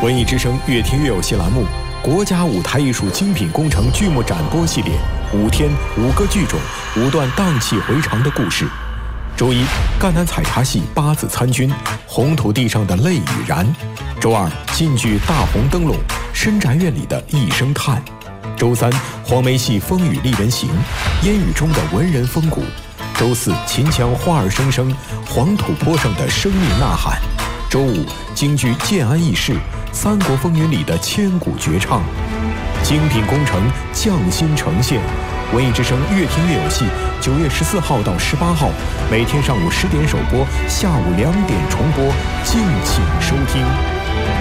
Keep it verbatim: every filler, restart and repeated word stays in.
文艺之声越听越有戏栏目，国家舞台艺术精品工程剧目展播系列，五天五个剧种，五段荡气回肠的故事。周一，赣南采茶戏八字参军，红土地上的泪与燃。周二，晋剧大红灯笼，深宅院里的一声叹。周三，黄梅戏风雨丽人行，烟雨中的文人风骨。周四，秦腔花儿声声，黄土坡上的生命呐喊。周五，京剧建安义士，三国风云里的千古绝唱。精品工程匠心呈现，文艺之声越听越有戏。九月十四号到十八号，每天上午十点首播，下午两点重播，敬请收听。